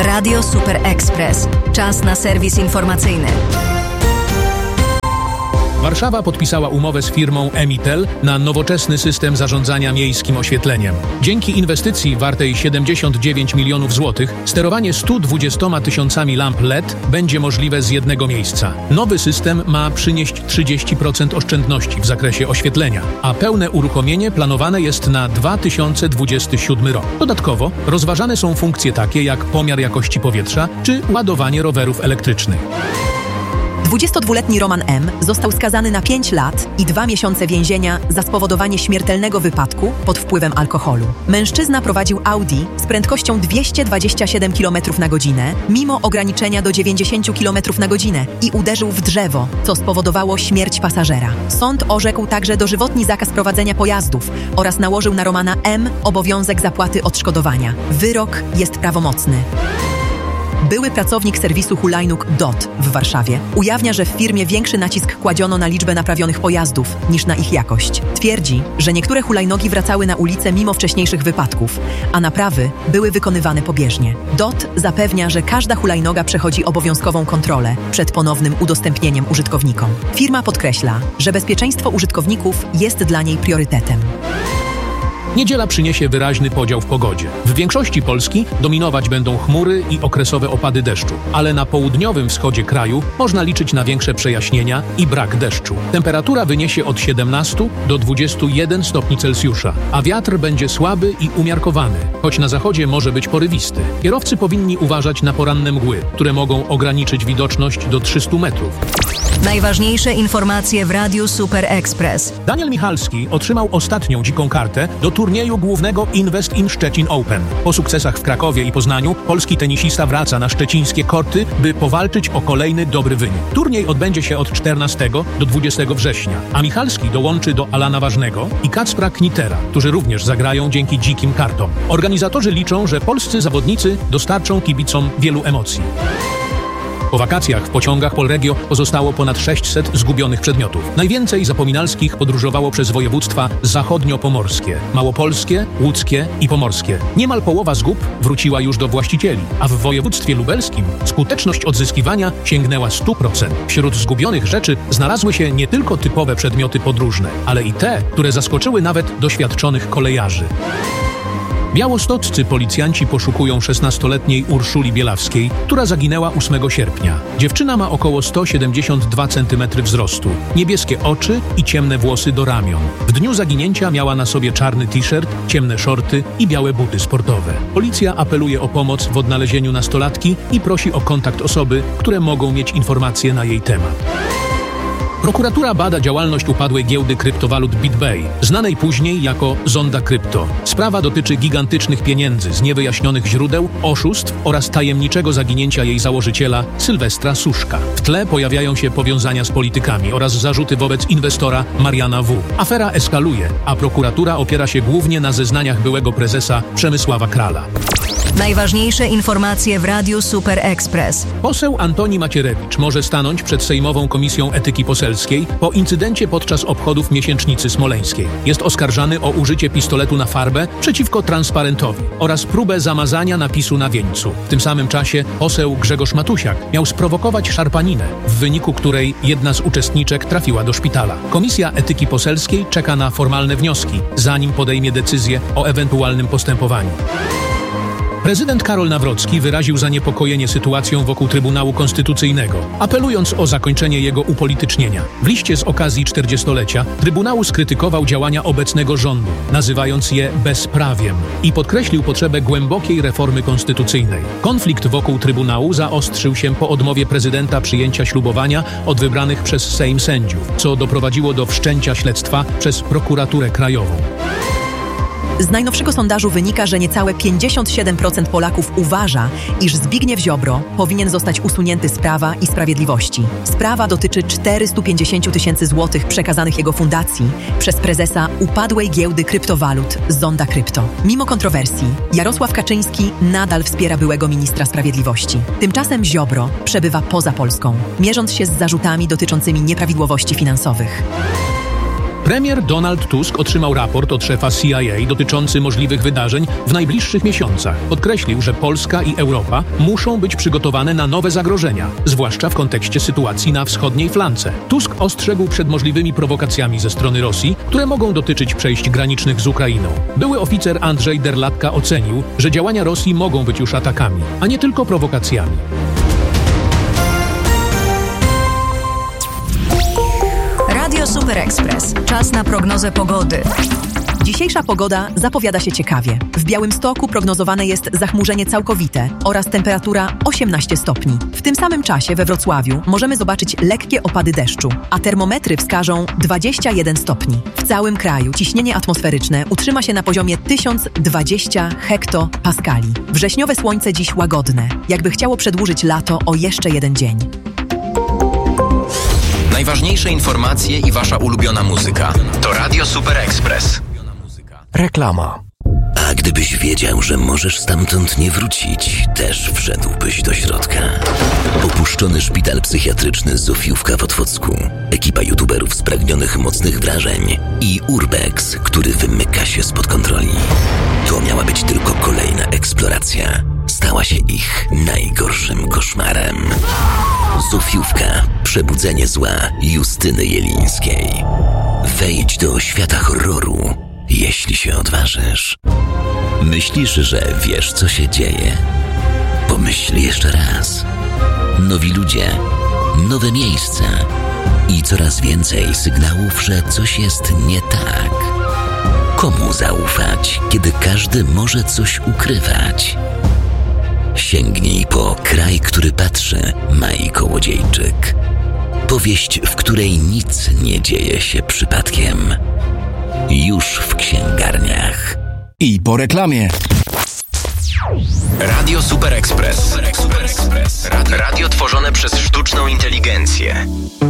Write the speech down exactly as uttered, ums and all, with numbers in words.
Radio Super Express. Czas na serwis informacyjny. Warszawa podpisała umowę z firmą Emitel na nowoczesny system zarządzania miejskim oświetleniem. Dzięki inwestycji wartej siedemdziesiąt dziewięć milionów złotych sterowanie stu dwudziestoma tysiącami lamp L E D będzie możliwe z jednego miejsca. Nowy system ma przynieść trzydzieści procent oszczędności w zakresie oświetlenia, a pełne uruchomienie planowane jest na dwa tysiące dwudziesty siódmy rok. Dodatkowo rozważane są funkcje takie jak pomiar jakości powietrza czy ładowanie rowerów elektrycznych. dwudziestodwuletni Roman M. został skazany na pięć lat i dwa miesiące więzienia za spowodowanie śmiertelnego wypadku pod wpływem alkoholu. Mężczyzna prowadził Audi z prędkością dwieście dwadzieścia siedem kilometrów na godzinę, mimo ograniczenia do dziewięćdziesiąt kilometrów na godzinę i uderzył w drzewo, co spowodowało śmierć pasażera. Sąd orzekł także dożywotni zakaz prowadzenia pojazdów oraz nałożył na Romana M. obowiązek zapłaty odszkodowania. Wyrok jest prawomocny. Były pracownik serwisu hulajnóg D O T w Warszawie ujawnia, że w firmie większy nacisk kładziono na liczbę naprawionych pojazdów niż na ich jakość. Twierdzi, że niektóre hulajnogi wracały na ulicę mimo wcześniejszych wypadków, a naprawy były wykonywane pobieżnie. D O T zapewnia, że każda hulajnoga przechodzi obowiązkową kontrolę przed ponownym udostępnieniem użytkownikom. Firma podkreśla, że bezpieczeństwo użytkowników jest dla niej priorytetem. Niedziela przyniesie wyraźny podział w pogodzie. W większości Polski dominować będą chmury i okresowe opady deszczu, ale na południowym wschodzie kraju można liczyć na większe przejaśnienia i brak deszczu. Temperatura wyniesie od siedemnastu do dwudziestu jeden stopni Celsjusza, a wiatr będzie słaby i umiarkowany, choć na zachodzie może być porywisty. Kierowcy powinni uważać na poranne mgły, które mogą ograniczyć widoczność do trzystu metrów. Najważniejsze informacje w Radiu Super Express. Daniel Michalski otrzymał ostatnią dziką kartę do turnieju głównego Invest in Szczecin Open. Po sukcesach w Krakowie i Poznaniu polski tenisista wraca na szczecińskie korty, by powalczyć o kolejny dobry wynik. Turniej odbędzie się od czternastego do dwudziestego września, a Michalski dołączy do Alana Ważnego i Kacpra Knitera, którzy również zagrają dzięki dzikim kartom. Organizatorzy liczą, że polscy zawodnicy dostarczą kibicom wielu emocji. Po wakacjach w pociągach Polregio pozostało ponad sześćset zgubionych przedmiotów. Najwięcej zapominalskich podróżowało przez województwa zachodnio-pomorskie, małopolskie, łódzkie i pomorskie. Niemal połowa zgub wróciła już do właścicieli, a w województwie lubelskim skuteczność odzyskiwania sięgnęła stu procent. Wśród zgubionych rzeczy znalazły się nie tylko typowe przedmioty podróżne, ale i te, które zaskoczyły nawet doświadczonych kolejarzy. Białostoccy policjanci poszukują szesnastoletniej Urszuli Bielawskiej, która zaginęła ósmego sierpnia. Dziewczyna ma około sto siedemdziesiąt dwa centymetry wzrostu, niebieskie oczy i ciemne włosy do ramion. W dniu zaginięcia miała na sobie czarny t-shirt, ciemne szorty i białe buty sportowe. Policja apeluje o pomoc w odnalezieniu nastolatki i prosi o kontakt osoby, które mogą mieć informacje na jej temat. Prokuratura bada działalność upadłej giełdy kryptowalut BitBay, znanej później jako Zonda Krypto. Sprawa dotyczy gigantycznych pieniędzy z niewyjaśnionych źródeł, oszustw oraz tajemniczego zaginięcia jej założyciela Sylwestra Suszka. W tle pojawiają się powiązania z politykami oraz zarzuty wobec inwestora Mariana W. Afera eskaluje, a prokuratura opiera się głównie na zeznaniach byłego prezesa Przemysława Krala. Najważniejsze informacje w Radiu Super Express. Poseł Antoni Macierewicz może stanąć przed Sejmową Komisją Etyki Poselskiej po incydencie podczas obchodów miesięcznicy smoleńskiej. Jest oskarżany o użycie pistoletu na farbę przeciwko transparentowi oraz próbę zamazania napisu na wieńcu. W tym samym czasie poseł Grzegorz Matusiak miał sprowokować szarpaninę, w wyniku której jedna z uczestniczek trafiła do szpitala. Komisja Etyki Poselskiej czeka na formalne wnioski, zanim podejmie decyzję o ewentualnym postępowaniu. Prezydent Karol Nawrocki wyraził zaniepokojenie sytuacją wokół Trybunału Konstytucyjnego, apelując o zakończenie jego upolitycznienia. W liście z okazji czterdziestolecia Trybunału skrytykował działania obecnego rządu, nazywając je bezprawiem i podkreślił potrzebę głębokiej reformy konstytucyjnej. Konflikt wokół Trybunału zaostrzył się po odmowie prezydenta przyjęcia ślubowania od wybranych przez Sejm sędziów, co doprowadziło do wszczęcia śledztwa przez prokuraturę krajową. Z najnowszego sondażu wynika, że niecałe pięćdziesiąt siedem procent Polaków uważa, iż Zbigniew Ziobro powinien zostać usunięty z Prawa i Sprawiedliwości. Sprawa dotyczy czterystu pięćdziesięciu tysięcy złotych przekazanych jego fundacji przez prezesa upadłej giełdy kryptowalut Zonda Krypto. Mimo kontrowersji, Jarosław Kaczyński nadal wspiera byłego ministra sprawiedliwości. Tymczasem Ziobro przebywa poza Polską, mierząc się z zarzutami dotyczącymi nieprawidłowości finansowych. Premier Donald Tusk otrzymał raport od szefa C I A dotyczący możliwych wydarzeń w najbliższych miesiącach. Podkreślił, że Polska i Europa muszą być przygotowane na nowe zagrożenia, zwłaszcza w kontekście sytuacji na wschodniej flance. Tusk ostrzegł przed możliwymi prowokacjami ze strony Rosji, które mogą dotyczyć przejść granicznych z Ukrainą. Były oficer Andrzej Derlatka ocenił, że działania Rosji mogą być już atakami, a nie tylko prowokacjami. Radio Super Express. Czas na prognozę pogody. Dzisiejsza pogoda zapowiada się ciekawie. W Białymstoku prognozowane jest zachmurzenie całkowite oraz temperatura osiemnaście stopni. W tym samym czasie we Wrocławiu możemy zobaczyć lekkie opady deszczu, a termometry wskażą dwadzieścia jeden stopni. W całym kraju ciśnienie atmosferyczne utrzyma się na poziomie tysiąc dwadzieścia hektopaskali. Wrześniowe słońce dziś łagodne, jakby chciało przedłużyć lato o jeszcze jeden dzień. Najważniejsze informacje i wasza ulubiona muzyka to Radio Super Express. Reklama. A gdybyś wiedział, że możesz stamtąd nie wrócić, też wszedłbyś do środka. Opuszczony szpital psychiatryczny Zofiówka w Otwocku, ekipa youtuberów spragnionych mocnych wrażeń i Urbex, który wymyka się spod kontroli. To miała być tylko kolejna eksploracja. Stała się ich najgorszym koszmarem. Zofiówka. Przebudzenie zła Justyny Jelińskiej. Wejdź do świata horroru, jeśli się odważysz. Myślisz, że wiesz, co się dzieje? Pomyśl jeszcze raz. Nowi ludzie, nowe miejsca i coraz więcej sygnałów, że coś jest nie tak. Komu zaufać, kiedy każdy może coś ukrywać? Sięgnij po Kraj, który patrzy, Mai Kołodziejczyk. Powieść, w której nic nie dzieje się przypadkiem. Już w księgarniach. I po reklamie. Radio Super Express. Radio, radio tworzone przez sztuczną inteligencję.